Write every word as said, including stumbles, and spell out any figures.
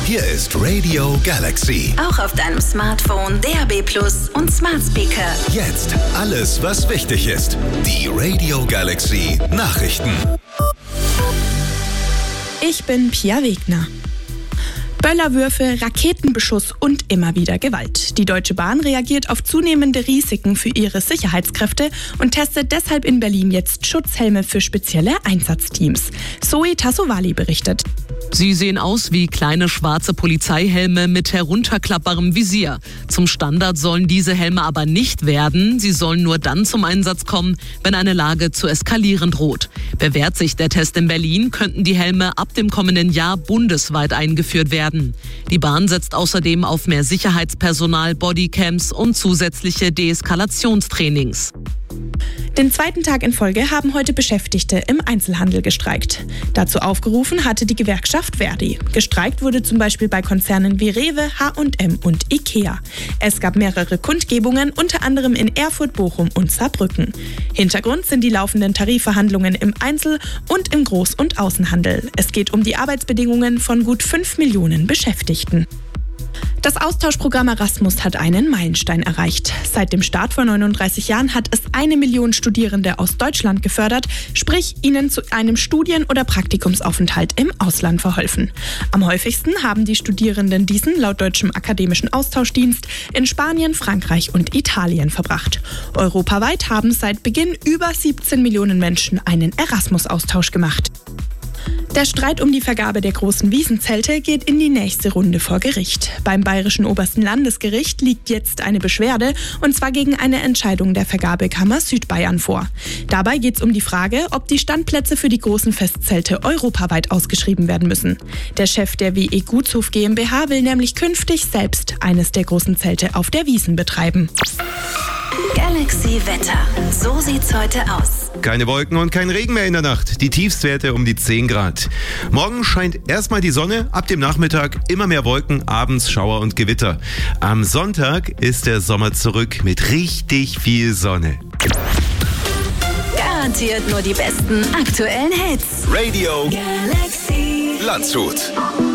Hier ist Radio Galaxy. Auch auf deinem Smartphone, D A B Plus und Smart Speaker. Jetzt alles, was wichtig ist. Die Radio Galaxy Nachrichten. Ich bin Pia Wegner. Böllerwürfe, Raketenbeschuss und immer wieder Gewalt. Die Deutsche Bahn reagiert auf zunehmende Risiken für ihre Sicherheitskräfte und testet deshalb in Berlin jetzt Schutzhelme für spezielle Einsatzteams. Zoe Tassovali berichtet. Sie sehen aus wie kleine schwarze Polizeihelme mit herunterklappbarem Visier. Zum Standard sollen diese Helme aber nicht werden. Sie sollen nur dann zum Einsatz kommen, wenn eine Lage zu eskalieren droht. Bewährt sich der Test in Berlin, könnten die Helme ab dem kommenden Jahr bundesweit eingeführt werden. Die Bahn setzt außerdem auf mehr Sicherheitspersonal, Bodycams und zusätzliche Deeskalationstrainings. Den zweiten Tag in Folge haben heute Beschäftigte im Einzelhandel gestreikt. Dazu aufgerufen hatte die Gewerkschaft Verdi. Gestreikt wurde zum Beispiel bei Konzernen wie Rewe, H und M und Ikea. Es gab mehrere Kundgebungen, unter anderem in Erfurt, Bochum und Saarbrücken. Hintergrund sind die laufenden Tarifverhandlungen im Einzel- und im Groß- und Außenhandel. Es geht um die Arbeitsbedingungen von gut fünf Millionen Beschäftigten. Das Austauschprogramm Erasmus hat einen Meilenstein erreicht. Seit dem Start vor neununddreißig Jahren hat es eine Million Studierende aus Deutschland gefördert, sprich ihnen zu einem Studien- oder Praktikumsaufenthalt im Ausland verholfen. Am häufigsten haben die Studierenden diesen laut Deutschem Akademischen Austauschdienst in Spanien, Frankreich und Italien verbracht. Europaweit haben seit Beginn über siebzehn Millionen Menschen einen Erasmus-Austausch gemacht. Der Streit um die Vergabe der großen Wiesenzelte geht in die nächste Runde vor Gericht. Beim Bayerischen Obersten Landesgericht liegt jetzt eine Beschwerde, und zwar gegen eine Entscheidung der Vergabekammer Südbayern vor. Dabei geht es um die Frage, ob die Standplätze für die großen Festzelte europaweit ausgeschrieben werden müssen. Der Chef der W E Gutshof GmbH will nämlich künftig selbst eines der großen Zelte auf der Wiesn betreiben. Galaxy Wetter. So sieht's heute aus. Keine Wolken und kein Regen mehr in der Nacht. Die Tiefstwerte um die zehn Grad. Morgen scheint erstmal die Sonne, ab dem Nachmittag immer mehr Wolken, abends Schauer und Gewitter. Am Sonntag ist der Sommer zurück mit richtig viel Sonne. Garantiert nur die besten aktuellen Hits. Radio Galaxy Landshut.